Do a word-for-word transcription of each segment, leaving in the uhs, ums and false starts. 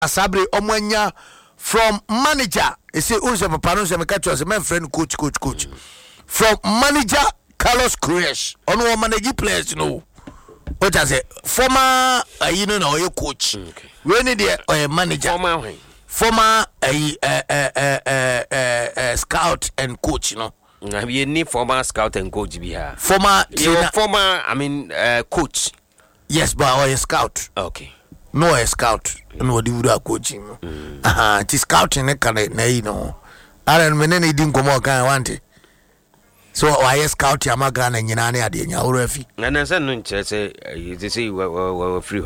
asabre omwanya from manager. You see, unse papa no se me catch us, my friend coach, coach, coach. Mm. From manager Carlos Queiroz, on one manage players, you know. What I say, former, uh, you know, no, your coach. Okay. We need a manager. Former, former, a uh, uh, uh, uh, uh, uh, scout and coach, you know. You need former scout and coach be here. Former, you former, I mean, uh, coach. Yes, but or a scout. Okay. No, a scout. No, do that coaching. Ah, uh-huh. Scouting, I can't, you know. I don't mean any didn't come out, I want it. So I scout Yamagan and Yanani at the Yaurafi. And I said, no, say, you say, we're free.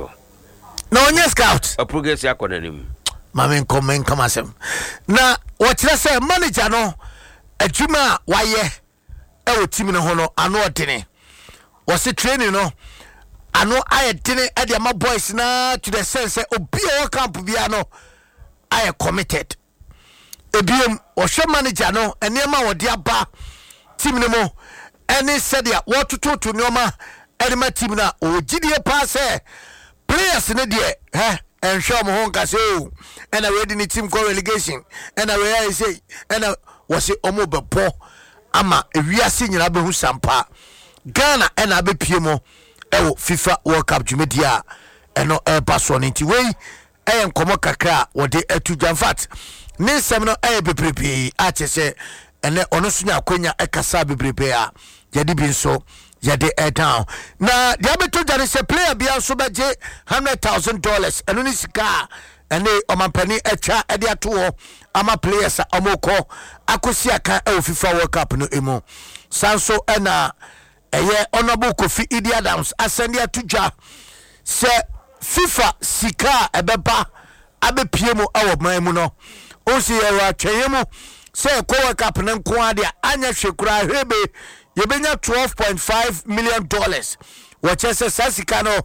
No, yes, scout. A progress acronym. Mammy, come and come as him. Now, what I say, manager, no, a juma, why, yeah, oh, Timina Hono, I know a tinny. Was it training, no? I know I didn't add my boys now to the sense of be all camp piano. I am committed. A B M or show manager no and near my dear bar team no more. And they said ya what to talk to Noma and my team now or G D A pass players in the day eh and show my home castle and I read in the team called relegation and I say and I was it almost poor ama if we are seeing Abu Sampa Ghana and Abe Piemo. FIFA World Cup Jumedia and no air pass one into way. I am Komo Kakra or the air to Janfat. Nin Semino air be prepare, I say, and then Onosuna Quenya Ekasabi prepare. Yadi bin so, Yadi air down. Now, the other two that is a player beyond so much hundred thousand dollars and only car and they on my penny a cha at their tour. I'm a player, Amoko, Akusiaka, FIFA World Cup no emo. Sanso and uh. Eye honorable Kofi Idi Adams asendia tuja se FIFA sika ebeba abe piemu awo maimu no osi yewa tweyemu se ko World Cup na nko ade anya hwekura hebe yebenya twelve point five million dollars wachese sasika no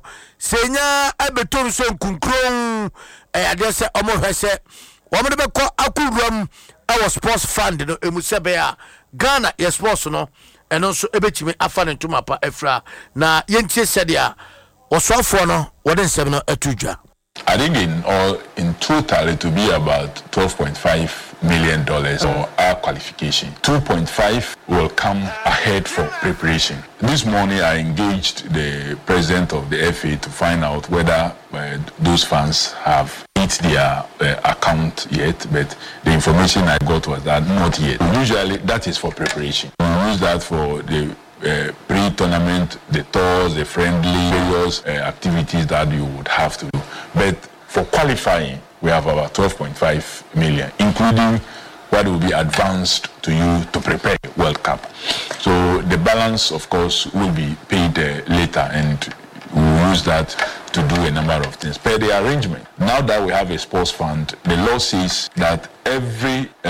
senya abetom so nkunkron e ade se omo hwese wo me be ko akuram awo sports fund no emusebe a Ghana ye sports no and also ebetimi afa ne ntoma pa efra na yentie sedia osofo no woden seven no atudwa. I think in all in total it will be about twelve point five million dollars for our qualification. two point five will come ahead for preparation. This morning I engaged the president of the F A to find out whether uh, those funds have hit their uh, account yet, but the information I got was that not yet. Usually that is for preparation. We use that for the uh, pre-tournament, the tours, the friendly, various uh, activities that you would have to do. But for qualifying, we have about twelve point five million, including what will be advanced to you to prepare World Cup. So the balance, of course, will be paid uh, later, and we will use that to do a number of things. Per the arrangement, now that we have a sports fund, the law says that every uh,